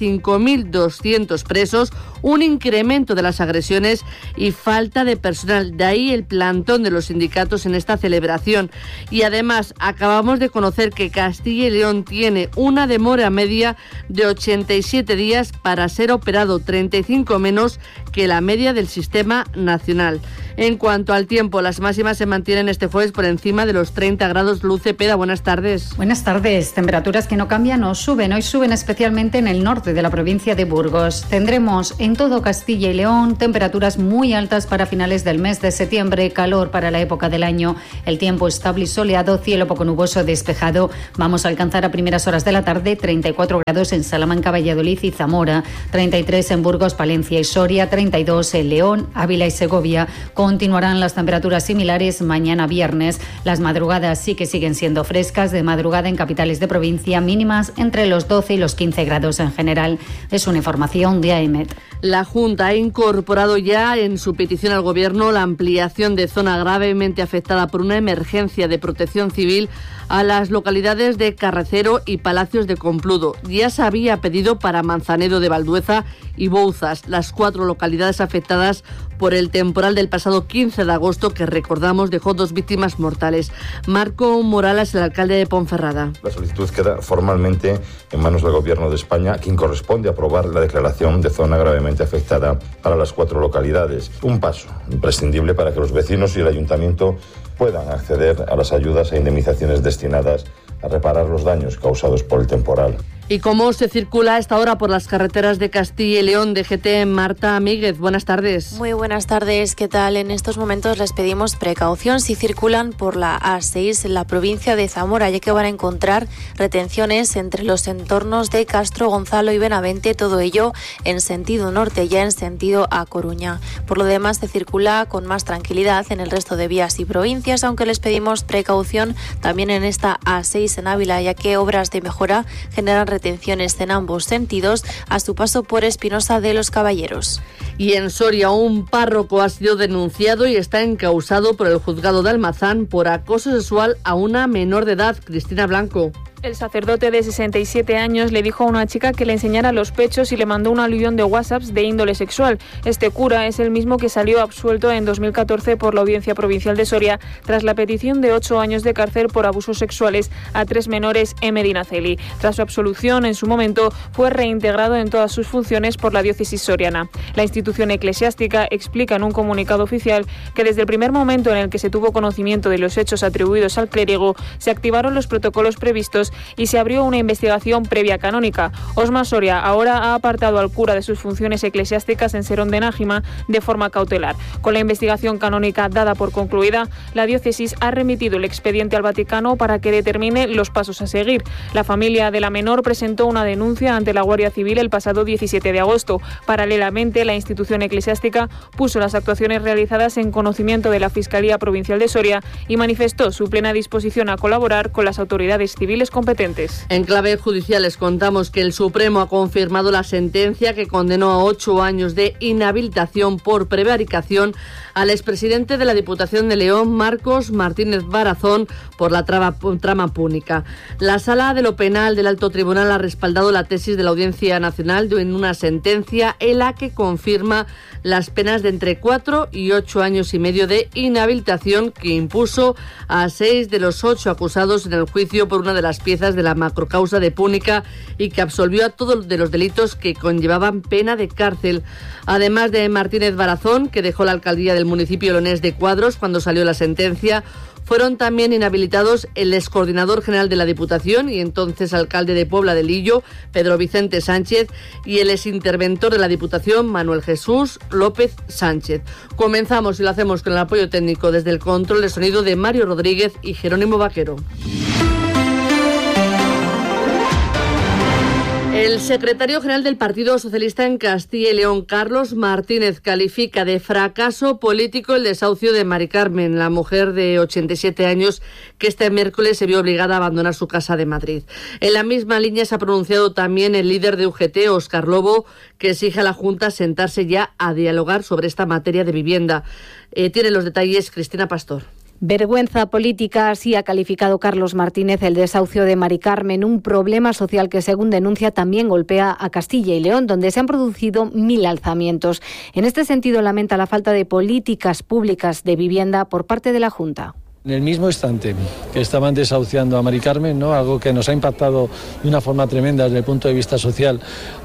5.200 presos, un incremento de las agresiones y falta de personal. De ahí el plantón de los sindicatos en esta celebración. Y además acabamos de conocer que Castilla y León tiene una demora media de 87 días para ser operado, 35 menos que la media del sistema nacional. En cuanto al tiempo, las máximas se mantienen este jueves por encima de los 30 grados. Luz Cepeda, buenas tardes. Buenas tardes. Temperaturas que no cambian o suben. Hoy suben especialmente en el norte de la provincia de Burgos. Tendremos en todo Castilla y León temperaturas muy altas para finales del mes de septiembre, calor para la época del año. El tiempo estable y soleado, cielo poco nuboso despejado. Vamos a alcanzar a primeras horas de la tarde 34 grados en Salamanca, Valladolid y Zamora, 33 en Burgos, Palencia y Soria, 32 en León, Ávila y Segovia. Continuarán las temperaturas similares mañana viernes. Las madrugadas sí que siguen siendo frescas. De madrugada en capitales de provincia, mínimas entre los 12 y los 15 grados en general. Es una información de AEMET. La Junta ha incorporado ya en su petición al Gobierno la ampliación de zona gravemente afectada por una emergencia de protección civil a las localidades de Carrecero y Palacios de Compludo. Ya se había pedido para Manzanedo de Valdueza y Bouzas, las 4 localidades afectadas por el temporal del pasado 15 de agosto que, recordamos, dejó 2 víctimas mortales. Marco Morales, el alcalde de Ponferrada. La solicitud queda formalmente en manos del Gobierno de España, quien corresponde aprobar la declaración de zona gravemente afectada para las 4 localidades. Un paso imprescindible para que los vecinos y el ayuntamiento puedan acceder a las ayudas e indemnizaciones destinadas a reparar los daños causados por el temporal. ¿Y cómo se circula a esta hora por las carreteras de Castilla y León? DGT, Marta Míguez, buenas tardes. Muy buenas tardes, ¿qué tal? En estos momentos les pedimos precaución si circulan por la A6 en la provincia de Zamora, ya que van a encontrar retenciones entre los entornos de Castro, Gonzalo y Benavente, todo ello en sentido norte, ya en sentido a Coruña. Por lo demás, se circula con más tranquilidad en el resto de vías y provincias, aunque les pedimos precaución también en esta A6 en Ávila, ya que obras de mejora generan retenciones en ambos sentidos a su paso por Espinosa de los Caballeros. Y en Soria, un párroco ha sido denunciado y está encausado por el juzgado de Almazán por acoso sexual a una menor de edad. Cristina Blanco. El sacerdote de 67 años le dijo a una chica que le enseñara los pechos y le mandó un aluvión de WhatsApps de índole sexual. Este cura es el mismo que salió absuelto en 2014 por la Audiencia Provincial de Soria tras la petición de 8 años de cárcel por abusos sexuales a 3 menores en Medinaceli. Tras su absolución, en su momento, fue reintegrado en todas sus funciones por la diócesis soriana. La institución eclesiástica explica en un comunicado oficial que desde el primer momento en el que se tuvo conocimiento de los hechos atribuidos al clérigo, se activaron los protocolos previstos y se abrió una investigación previa canónica. Osma Soria ahora ha apartado al cura de sus funciones eclesiásticas en Serón de Nájima de forma cautelar. Con la investigación canónica dada por concluida, la diócesis ha remitido el expediente al Vaticano para que determine los pasos a seguir. La familia de la menor presentó una denuncia ante la Guardia Civil el pasado 17 de agosto. Paralelamente, la institución eclesiástica puso las actuaciones realizadas en conocimiento de la Fiscalía Provincial de Soria y manifestó su plena disposición a colaborar con las autoridades civiles competentes. En clave judicial les contamos que el Supremo ha confirmado la sentencia que condenó a 8 años de inhabilitación por prevaricación al expresidente de la Diputación de León, Marcos Martínez Barazón, por la trama púnica. La Sala de lo Penal del Alto Tribunal ha respaldado la tesis de la Audiencia Nacional en una sentencia en la que confirma las penas de entre 4 y 8 años y medio de inhabilitación que impuso a 6 de los 8 acusados en el juicio por una de las piezas piezas de la macrocausa de Púnica y que absolvió a todos de los delitos que conllevaban pena de cárcel. Además de Martínez Barazón, que dejó la alcaldía del municipio leonés de Cuadros cuando salió la sentencia, fueron también inhabilitados el excoordinador general de la Diputación y entonces alcalde de Puebla de Lillo, Pedro Vicente Sánchez, y el exinterventor de la Diputación, Manuel Jesús López Sánchez. Comenzamos y lo hacemos con el apoyo técnico desde el control de sonido de Mario Rodríguez y Jerónimo Vaquero. El secretario general del Partido Socialista en Castilla y León, Carlos Martínez, califica de fracaso político el desahucio de Mari Carmen, la mujer de 87 años que este miércoles se vio obligada a abandonar su casa de Madrid. En la misma línea se ha pronunciado también el líder de UGT, Óscar Lobo, que exige a la Junta sentarse ya a dialogar sobre esta materia de vivienda. Tiene los detalles Cristina Pastor. Vergüenza política, así ha calificado Carlos Martínez el desahucio de Mari Carmen, un problema social que, según denuncia, también golpea a Castilla y León, donde se han producido 1.000 alzamientos. En este sentido, lamenta la falta de políticas públicas de vivienda por parte de la Junta. En el mismo instante que estaban desahuciando a Mari Carmen, ¿no?, algo que nos ha impactado de una forma tremenda desde el punto de vista social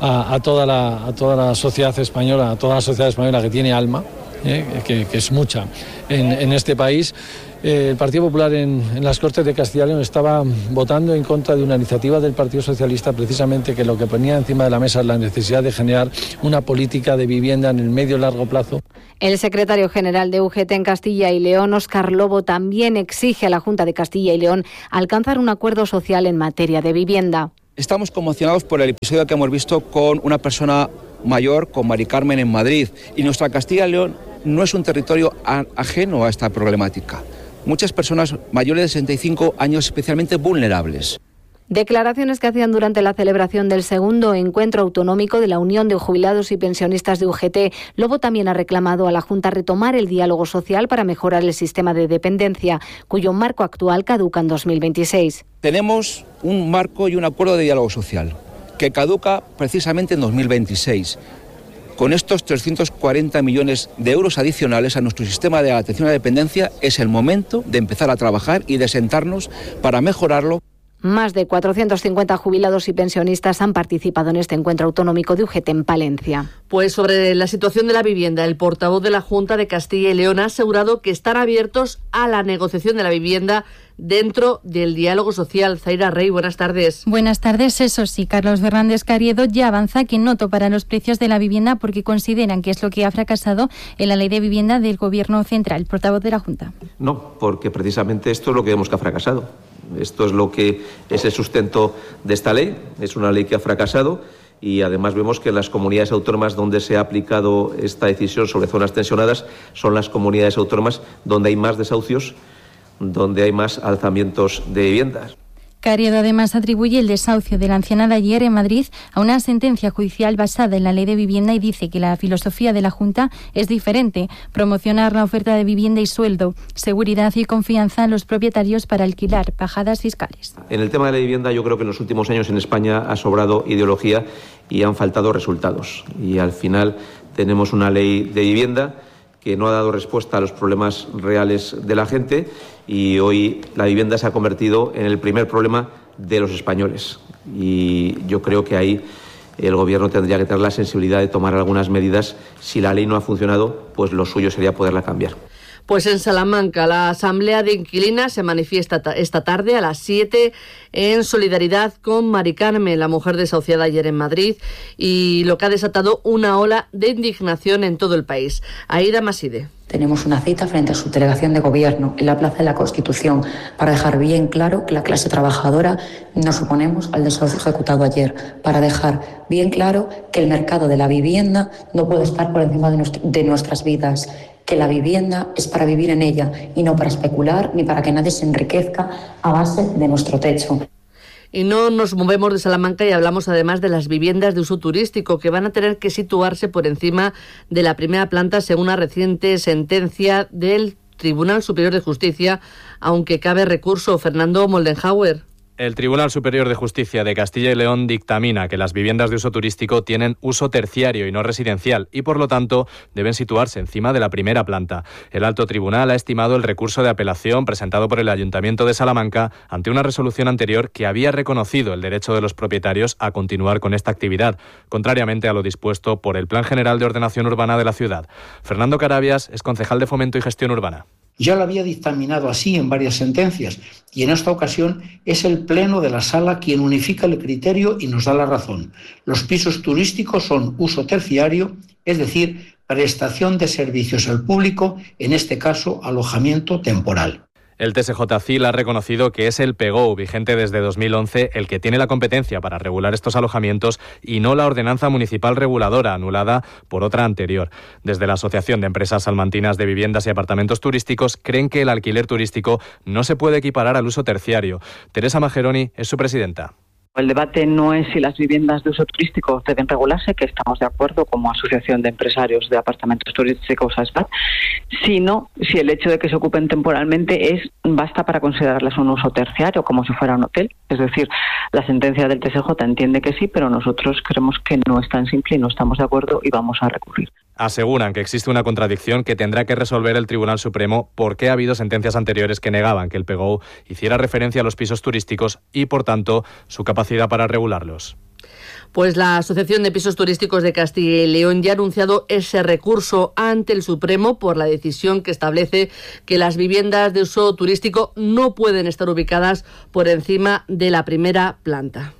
a toda la sociedad española, a toda la sociedad española que tiene alma, que es mucha en este país. El Partido Popular en las Cortes de Castilla y León estaba votando en contra de una iniciativa del Partido Socialista, precisamente que lo que ponía encima de la mesa es la necesidad de generar una política de vivienda en el medio y largo plazo. El secretario general de UGT en Castilla y León, Óscar Lobo, también exige a la Junta de Castilla y León alcanzar un acuerdo social en materia de vivienda. Estamos conmocionados por el episodio que hemos visto con una persona mayor, con Mari Carmen en Madrid, y nuestra Castilla y León no es un territorio ajeno a esta problemática. Muchas personas mayores de 65 años especialmente vulnerables. Declaraciones que hacían durante la celebración del segundo encuentro autonómico de la Unión de Jubilados y Pensionistas de UGT. Lobo también ha reclamado a la Junta retomar el diálogo social para mejorar el sistema de dependencia, cuyo marco actual caduca en 2026. Tenemos un marco y un acuerdo de diálogo social que caduca precisamente en 2026. Con estos 340 millones de euros adicionales a nuestro sistema de atención a la dependencia es el momento de empezar a trabajar y de sentarnos para mejorarlo. Más de 450 jubilados y pensionistas han participado en este encuentro autonómico de UGT en Palencia. Pues sobre la situación de la vivienda, el portavoz de la Junta de Castilla y León ha asegurado que están abiertos a la negociación de la vivienda dentro del diálogo social. Zaira Rey, buenas tardes. Buenas tardes. Eso sí, Carlos Fernández Carriedo ya avanza que no topará los precios de la vivienda porque consideran que es lo que ha fracasado en la ley de vivienda del Gobierno central. Portavoz de la Junta. No, porque precisamente esto es lo que vemos que ha fracasado. Esto es lo que es el sustento de esta ley. Es una ley que ha fracasado y además vemos que las comunidades autónomas donde se ha aplicado esta decisión sobre zonas tensionadas son las comunidades autónomas donde hay más desahucios, donde hay más alzamientos de viviendas. Carriedo además atribuye el desahucio de la anciana de ayer en Madrid a una sentencia judicial basada en la ley de vivienda y dice que la filosofía de la Junta es diferente: promocionar la oferta de vivienda y sueldo, seguridad y confianza en los propietarios para alquilar, bajadas fiscales. En el tema de la vivienda yo creo que en los últimos años en España ha sobrado ideología y han faltado resultados. Y al final tenemos una ley de vivienda que no ha dado respuesta a los problemas reales de la gente y hoy la vivienda se ha convertido en el primer problema de los españoles. Y yo creo que ahí el Gobierno tendría que tener la sensibilidad de tomar algunas medidas. Si la ley no ha funcionado, pues lo suyo sería poderla cambiar. Pues en Salamanca, la Asamblea de Inquilinas se manifiesta esta tarde a las 7 en solidaridad con Mari Carmen, la mujer desahuciada ayer en Madrid, y lo que ha desatado una ola de indignación en todo el país. Aida Maside. Tenemos una cita frente a su delegación de gobierno en la Plaza de la Constitución para dejar bien claro que la clase trabajadora nos oponemos al desahucio ejecutado ayer, para dejar bien claro que el mercado de la vivienda no puede estar por encima de nuestras vidas, que la vivienda es para vivir en ella y no para especular ni para que nadie se enriquezca a base de nuestro techo. Y no nos movemos de Salamanca y hablamos además de las viviendas de uso turístico que van a tener que situarse por encima de la primera planta según una reciente sentencia del Tribunal Superior de Justicia, aunque cabe recurso. Fernando Moldenhauer. El Tribunal Superior de Justicia de Castilla y León dictamina que las viviendas de uso turístico tienen uso terciario y no residencial y, por lo tanto, deben situarse encima de la primera planta. El Alto Tribunal ha estimado el recurso de apelación presentado por el Ayuntamiento de Salamanca ante una resolución anterior que había reconocido el derecho de los propietarios a continuar con esta actividad, contrariamente a lo dispuesto por el Plan General de Ordenación Urbana de la ciudad. Fernando Carabias es concejal de Fomento y Gestión Urbana. Ya lo había dictaminado así en varias sentencias y en esta ocasión es el Pleno de la Sala quien unifica el criterio y nos da la razón. Los pisos turísticos son uso terciario, es decir, prestación de servicios al público, en este caso alojamiento temporal. El TSJCIL ha reconocido que es el PGOU, vigente desde 2011, el que tiene la competencia para regular estos alojamientos y no la ordenanza municipal reguladora, anulada por otra anterior. Desde la Asociación de Empresas Salmantinas de Viviendas y Apartamentos Turísticos creen que el alquiler turístico no se puede equiparar al uso terciario. Teresa Mageroni es su presidenta. El debate no es si las viviendas de uso turístico deben regularse, que estamos de acuerdo como Asociación de Empresarios de Apartamentos Turísticos ASPAT, sino si el hecho de que se ocupen temporalmente basta para considerarlas un uso terciario, como si fuera un hotel. Es decir, la sentencia del TSJ entiende que sí, pero nosotros creemos que no es tan simple y no estamos de acuerdo y vamos a recurrir. Aseguran que existe una contradicción que tendrá que resolver el Tribunal Supremo porque ha habido sentencias anteriores que negaban que el PGOU hiciera referencia a los pisos turísticos y, por tanto, su capacidad para regularlos. Pues la Asociación de Pisos Turísticos de Castilla y León ya ha anunciado ese recurso ante el Supremo por la decisión que establece que las viviendas de uso turístico no pueden estar ubicadas por encima de la primera planta.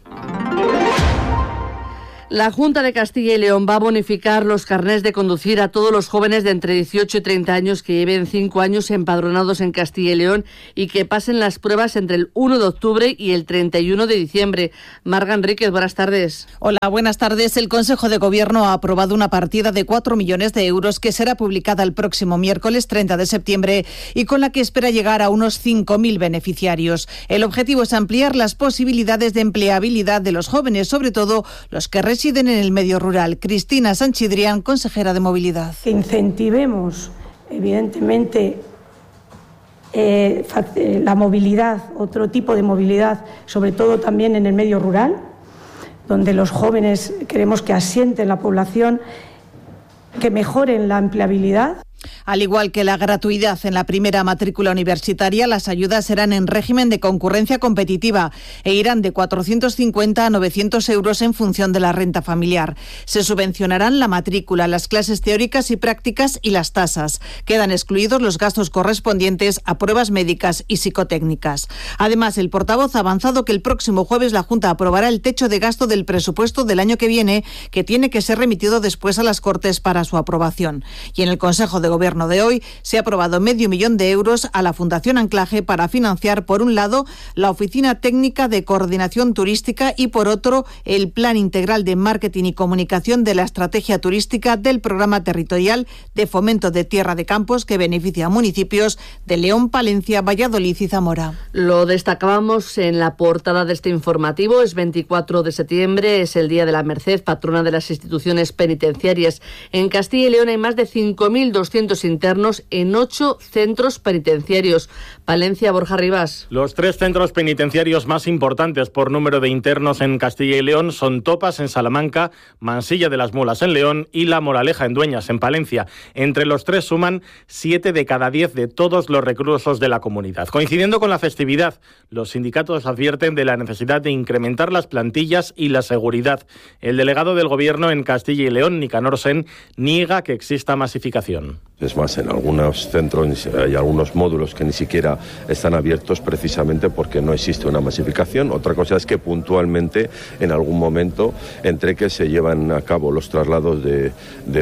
La Junta de Castilla y León va a bonificar los carnés de conducir a todos los jóvenes de entre 18 y 30 años que lleven 5 años empadronados en Castilla y León y que pasen las pruebas entre el 1 de octubre y el 31 de diciembre. Marga Enríquez, buenas tardes. Hola, buenas tardes. El Consejo de Gobierno ha aprobado una partida de 4 millones de euros que será publicada el próximo miércoles 30 de septiembre y con la que espera llegar a unos 5.000 beneficiarios. El objetivo es ampliar las posibilidades de empleabilidad de los jóvenes, sobre todo los que residen en el medio rural. Cristina Sanchidrián, consejera de Movilidad. Que incentivemos, evidentemente, la movilidad, otro tipo de movilidad, sobre todo también en el medio rural, donde los jóvenes queremos que asienten la población, que mejoren la empleabilidad. Al igual que la gratuidad en la primera matrícula universitaria, las ayudas serán en régimen de concurrencia competitiva e irán de 450 a 900 euros en función de la renta familiar. Se subvencionarán la matrícula, las clases teóricas y prácticas y las tasas. Quedan excluidos los gastos correspondientes a pruebas médicas y psicotécnicas. Además, el portavoz ha avanzado que el próximo jueves la Junta aprobará el techo de gasto del presupuesto del año que viene, que tiene que ser remitido después a las Cortes para su aprobación. Y en el Consejo de Gobierno de hoy se ha aprobado 500.000 euros a la Fundación Anclaje para financiar, por un lado, la Oficina Técnica de Coordinación Turística y, por otro, el Plan Integral de Marketing y Comunicación de la Estrategia Turística del Programa Territorial de Fomento de Tierra de Campos, que beneficia a municipios de León, Palencia, Valladolid y Zamora. Lo destacábamos en la portada de este informativo. Es 24 de septiembre, es el Día de la Merced, patrona de las instituciones penitenciarias. En Castilla y León hay más de 5.200 internos en 8 centros penitenciarios. Palencia, Borja Rivas. Los 3 centros penitenciarios más importantes por número de internos en Castilla y León son Topas en Salamanca, Mansilla de las Mulas en León y La Moraleja en Dueñas en Palencia. Entre los 3 suman 7 de cada 10 de todos los reclusos de la comunidad. Coincidiendo con la festividad, los sindicatos advierten de la necesidad de incrementar las plantillas y la seguridad. El delegado del Gobierno en Castilla y León, Nicanor Sen, niega que exista masificación. Es más, en algunos centros hay algunos módulos que ni siquiera están abiertos precisamente porque no existe una masificación. Otra cosa es que puntualmente en algún momento, entre que se llevan a cabo los traslados de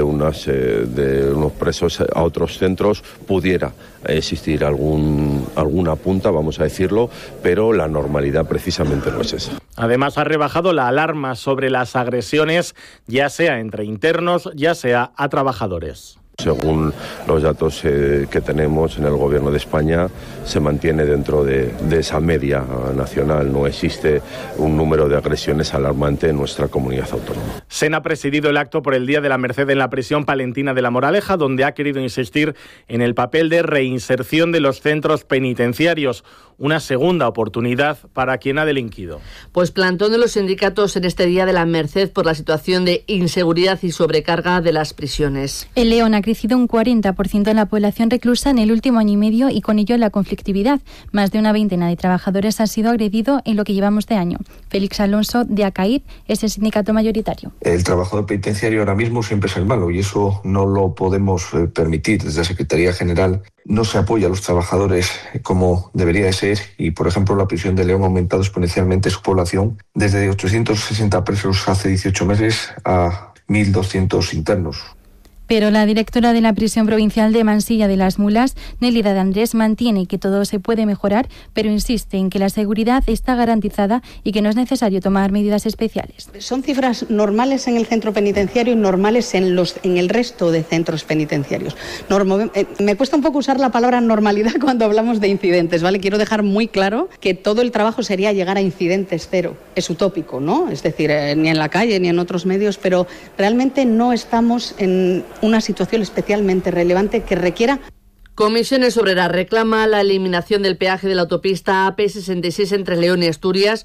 unos presos a otros centros, pudiera existir alguna punta, vamos a decirlo, pero la normalidad precisamente no es esa. Además, ha rebajado la alarma sobre las agresiones, ya sea entre internos, ya sea a trabajadores. Según los datos que tenemos en el Gobierno de España, se mantiene dentro de esa media nacional. No existe un número de agresiones alarmante en nuestra comunidad autónoma. SEN ha presidido el acto por el Día de la Merced en la prisión palentina de La Moraleja, donde ha querido insistir en el papel de reinserción de los centros penitenciarios, una segunda oportunidad para quien ha delinquido. Pues plantón de los sindicatos en este Día de la Merced por la situación de inseguridad y sobrecarga de las prisiones. En León ha crecido un 40% en la población reclusa en el último año y medio y con ello la conflictividad. Más de una veintena de trabajadores han sido agredidos en lo que llevamos de año. Félix Alonso, de ACAIP, es el sindicato mayoritario. El trabajador penitenciario ahora mismo siempre es el malo y eso no lo podemos permitir. Desde la Secretaría General no se apoya a los trabajadores como debería de ser y, por ejemplo, la prisión de León ha aumentado exponencialmente su población desde 860 presos hace 18 meses a 1.200 internos. Pero la directora de la prisión provincial de Mansilla de las Mulas, Nélida de Andrés, mantiene que todo se puede mejorar, pero insiste en que la seguridad está garantizada y que no es necesario tomar medidas especiales. Son cifras normales en el centro penitenciario y normales en el resto de centros penitenciarios. Me cuesta un poco usar la palabra normalidad cuando hablamos de incidentes, ¿vale? Quiero dejar muy claro que todo el trabajo sería llegar a incidentes cero. Es utópico, ¿no? Es decir, ni en la calle ni en otros medios, pero realmente no estamos en una situación especialmente relevante que requiera. Comisiones Obreras reclama la eliminación del peaje de la autopista AP66 entre León y Asturias,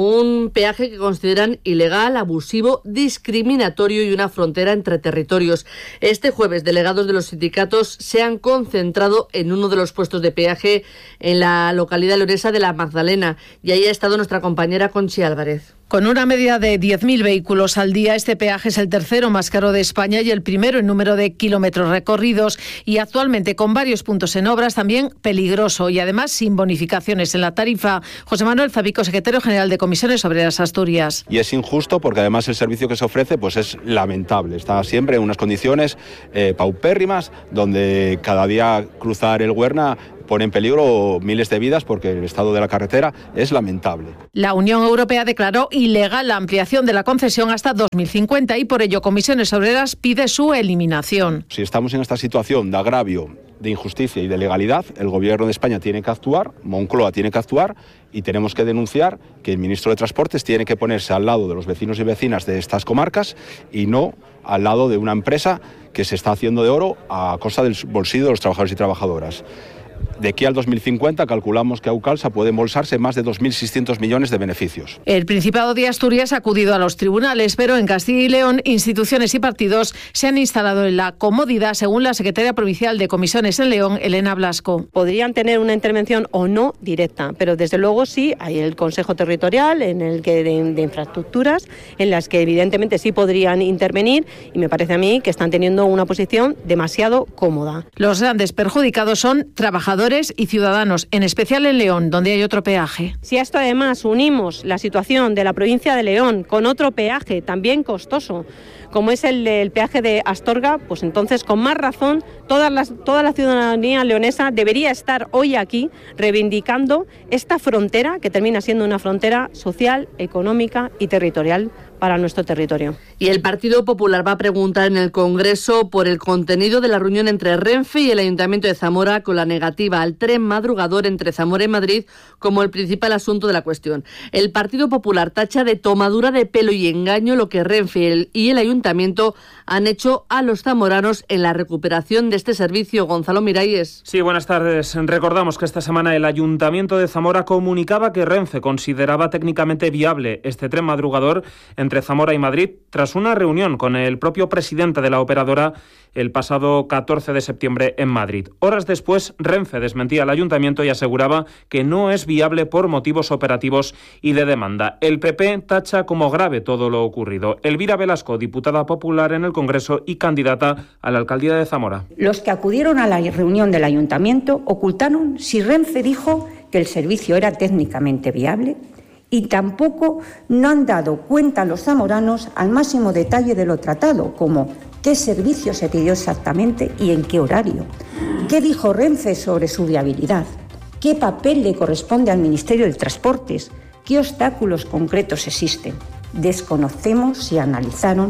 un peaje que consideran ilegal, abusivo, discriminatorio y una frontera entre territorios. Este jueves, delegados de los sindicatos se han concentrado en uno de los puestos de peaje en la localidad leonesa de La Magdalena y ahí ha estado nuestra compañera Conchi Álvarez. Con una media de 10.000 vehículos al día, este peaje es el tercero más caro de España y el primero en número de kilómetros recorridos y actualmente con varios puntos en obras, también peligroso y además sin bonificaciones en la tarifa. José Manuel Zabico, secretario general de Comisiones Obreras Asturias. Y es injusto porque además el servicio que se ofrece pues es lamentable. Está siempre en unas condiciones paupérrimas donde cada día cruzar el Huerna pone en peligro miles de vidas porque el estado de la carretera es lamentable. La Unión Europea declaró ilegal la ampliación de la concesión hasta 2050 y por ello Comisiones Obreras pide su eliminación. Si estamos en esta situación de agravio, de injusticia y de legalidad, el Gobierno de España tiene que actuar, Moncloa tiene que actuar y tenemos que denunciar que el ministro de Transportes tiene que ponerse al lado de los vecinos y vecinas de estas comarcas y no al lado de una empresa que se está haciendo de oro a costa del bolsillo de los trabajadores y trabajadoras. De aquí al 2050 calculamos que Aucalsa puede embolsarse más de 2.600 millones de beneficios. El Principado de Asturias ha acudido a los tribunales, pero en Castilla y León instituciones y partidos se han instalado en la comodidad, según la secretaria provincial de Comisiones en León, Elena Blasco. Podrían tener una intervención o no directa, pero desde luego sí hay el Consejo Territorial en el que de infraestructuras, en las que evidentemente sí podrían intervenir y me parece a mí que están teniendo una posición demasiado cómoda. Los grandes perjudicados son trabajadores y ciudadanos, en especial en León, donde hay otro peaje. Si a esto además unimos la situación de la provincia de León con otro peaje también costoso, como es el del peaje de Astorga, pues entonces con más razón toda la ciudadanía leonesa debería estar hoy aquí reivindicando esta frontera que termina siendo una frontera social, económica y territorial para nuestro territorio. Y el Partido Popular va a preguntar en el Congreso por el contenido de la reunión entre Renfe y el Ayuntamiento de Zamora con la negativa al tren madrugador entre Zamora y Madrid como el principal asunto de la cuestión. El Partido Popular tacha de tomadura de pelo y engaño lo que Renfe y el Ayuntamiento han hecho a los zamoranos en la recuperación de este servicio. Gonzalo Miralles. Sí, buenas tardes. Recordamos que esta semana el Ayuntamiento de Zamora comunicaba que Renfe consideraba técnicamente viable este tren madrugador entre Zamora y Madrid tras una reunión con el propio presidente de la operadora el pasado 14 de septiembre en Madrid. Horas después, Renfe desmentía al Ayuntamiento y aseguraba que no es viable por motivos operativos y de demanda. El PP tacha como grave todo lo ocurrido. Elvira Velasco, diputada popular en el Congreso y candidata a la alcaldía de Zamora. Los que acudieron a la reunión del Ayuntamiento ocultaron si Renfe dijo que el servicio era técnicamente viable y tampoco no han dado cuenta a los zamoranos al máximo detalle de lo tratado, como qué servicio se pidió exactamente y en qué horario, qué dijo Renfe sobre su viabilidad, qué papel le corresponde al Ministerio de Transportes, qué obstáculos concretos existen. Desconocemos si analizaron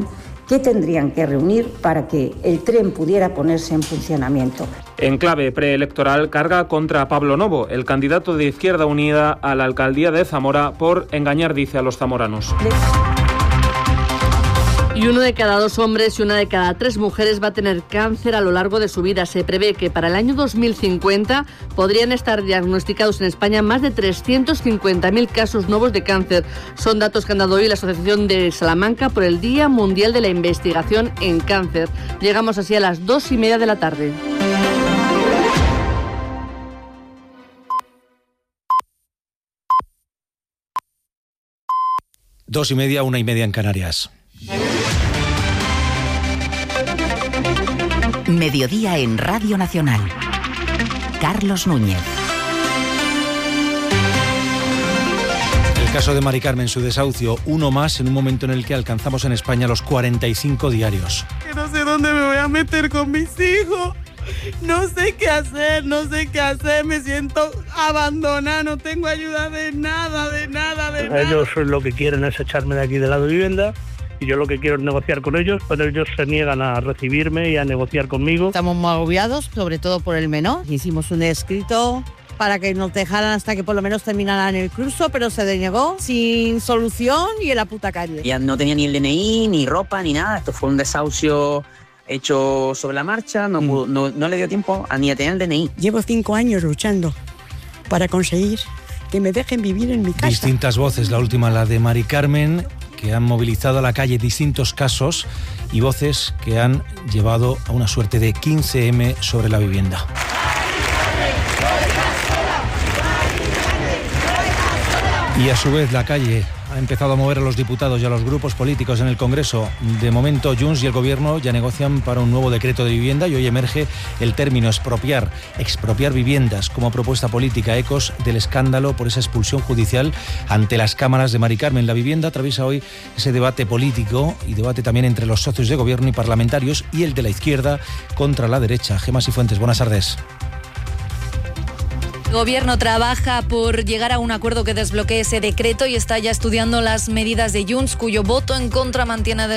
¿Qué tendrían que reunir para que el tren pudiera ponerse en funcionamiento? En clave preelectoral, carga contra Pablo Novo, el candidato de Izquierda Unida a la alcaldía de Zamora, por engañar, dice, a los zamoranos. Y 1 de cada 2 hombres y 1 de cada 3 mujeres va a tener cáncer a lo largo de su vida. Se prevé que para el año 2050 podrían estar diagnosticados en España más de 350.000 casos nuevos de cáncer. Son datos que han dado hoy la Asociación de Salamanca por el Día Mundial de la Investigación en Cáncer. Llegamos así a las 2:30 de la tarde. Dos y media, 1:30 en Canarias. Mediodía en Radio Nacional. Carlos Núñez. El caso de Mari Carmen, su desahucio, uno más en un momento en el que alcanzamos en España los 45 diarios. Que no sé dónde me voy a meter con mis hijos. No sé qué hacer, me siento abandonada, no tengo ayuda de nada. Ellos lo que quieren es echarme de aquí de la vivienda. Y yo lo que quiero es negociar con ellos, pero ellos se niegan a recibirme y a negociar conmigo. Estamos muy agobiados, sobre todo por el menor. Hicimos un escrito para que nos dejaran hasta que por lo menos terminaran el curso, pero se denegó sin solución y en la puta calle. Ya no tenía ni el DNI, ni ropa, ni nada. Esto fue un desahucio hecho sobre la marcha, no le dio tiempo ni a tener el DNI. Llevo 5 años luchando para conseguir que me dejen vivir en mi casa. Distintas voces, la última la de Mari Carmen, que han movilizado a la calle distintos casos, y voces que han llevado a una suerte de 15M sobre la vivienda. Y a su vez la calle ha empezado a mover a los diputados y a los grupos políticos en el Congreso. De momento, Junts y el Gobierno ya negocian para un nuevo decreto de vivienda y hoy emerge el término expropiar viviendas como propuesta política, ecos del escándalo por esa expulsión judicial ante las cámaras de Mari Carmen. La vivienda atraviesa hoy ese debate político y debate también entre los socios de Gobierno y parlamentarios y el de la izquierda contra la derecha. Gemma Sifuentes, buenas tardes. El Gobierno trabaja por llegar a un acuerdo que desbloquee ese decreto y está ya estudiando las medidas de Junts, cuyo voto en contra mantiene